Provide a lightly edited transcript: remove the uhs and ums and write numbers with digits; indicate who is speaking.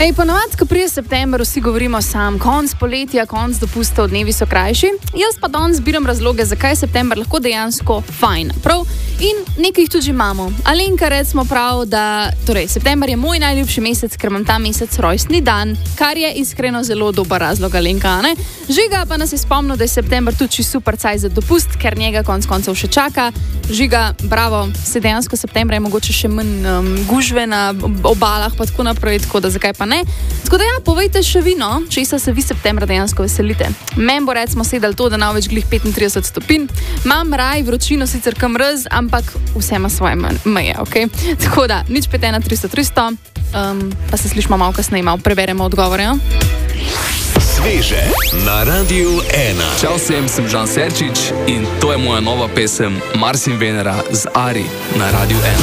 Speaker 1: Ponovadi, ko prije september, vsi govorimo sam, konc poletja, konc dopustov, dnevi so krajši. Jaz pa danes zbiram razloge, zakaj je september lahko dejansko fajn. Prav? In nekaj jih tudi imamo. Alenka, recimo prav, da september je moj najljubši mesec, ker imam ta mesec rojstni dan, kar je iskreno zelo dober razlog, Alenka, ne? Žiga pa nas je spomnil, da je september tudi super caj za dopust, ker njega konc koncev še čaka. Žiga, bravo, se dejansko septembra je mogoče še manj gužve na obalah, pa tako naprej, tako da zakaj pa ne. Tako da ja, povejte še vi, no, česa se vi septembra dejansko veselite. Meni bo recimo sedel to, da največ glih 35 stopinj. Imam raj vročino, sicer kam mrz, ampak vse ima svoje meje, ok? Tako da, nič 5 1 300 pa se slišimo malo kasneje, malo preberemo odgovore, no?
Speaker 2: Sveže na Radiu 1.
Speaker 3: Čau vsem, sem Žan Serčič in to je moja nova pesem Mars in Venera z Ari na Radiu 1.